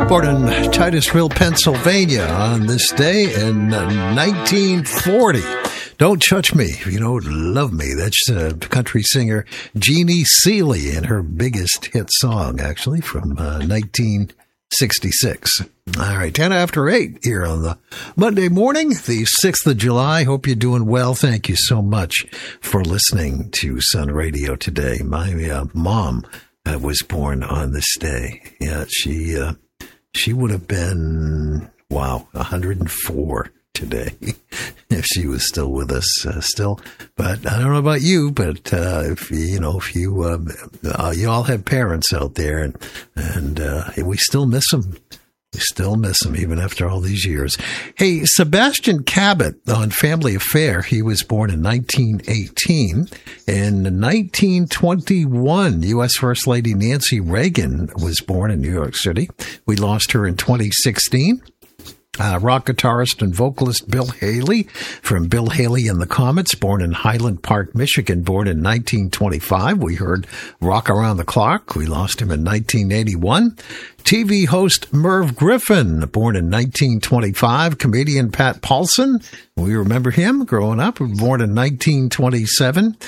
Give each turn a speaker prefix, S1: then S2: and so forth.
S1: Born in Titusville, Pennsylvania on this day in 1940. Don't Touch Me If You Don't Love Me. That's country singer Jeannie Seely and her biggest hit song, actually, from 1966. All right, 10 after 8 here on the Monday morning, the 6th of July. Hope you're doing well. Thank you so much for listening to Sun Radio today. My mom was born on this day. Yeah, she would have been, 104 today if she was still with us still. But I don't know about you, but if you all have parents out there, and we still miss them. We still miss him even after all these years. Hey, Sebastian Cabot on Family Affair. He was born in 1918. In 1921, U.S. First Lady Nancy Reagan was born in New York City. We lost her in 2016. Rock guitarist and vocalist Bill Haley from Bill Haley and the Comets, born in Highland Park, Michigan, born in 1925. We heard Rock Around the Clock. We lost him in 1981. TV host Merv Griffin, born in 1925. Comedian Pat Paulson, we remember him growing up, born in 1927.